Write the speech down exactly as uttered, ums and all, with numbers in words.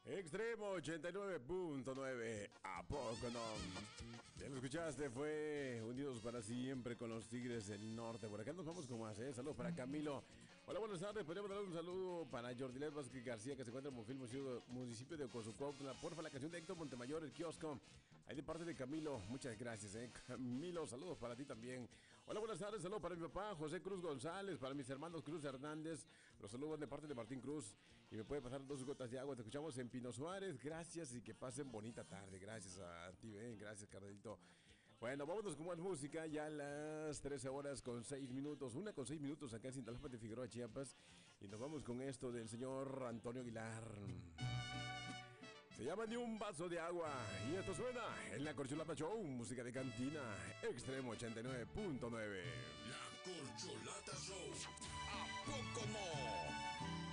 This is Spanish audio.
Extremo ochenta y nueve punto nueve. ¿A poco no? Ya lo escuchaste, fue Unidos para siempre con los Tigres del Norte. Por acá nos vamos con más, ¿eh? Saludos para Camilo. Hola, buenas tardes. Podríamos dar un saludo para Jordilet Vázquez García, que se encuentra en Monfil, municipio de Ocosucuautla. Porfa, la canción de Héctor Montemayor, El Kiosco. Ahí de parte de Camilo. Muchas gracias, ¿eh? Camilo, saludos para ti también. Hola, buenas tardes. Saludos para mi papá, José Cruz González, para mis hermanos Cruz Hernández. Los saludos de parte de Martín Cruz. Y me puede pasar dos gotas de agua. Te escuchamos en Pino Suárez. Gracias y que pasen bonita tarde. Gracias a ti, ¿eh? Gracias, carnalito. Bueno, vámonos con más música. Ya a las trece horas con seis minutos. Una con seis minutos acá en Cintalapa de Figueroa, Chiapas. Y nos vamos con esto del señor Antonio Aguilar. Se llama Ni un vaso de agua. Y esto suena en la Corcholata Show. Música de cantina. Extremo ochenta y nueve punto nueve. La Corcholata Show. ¿A poco no?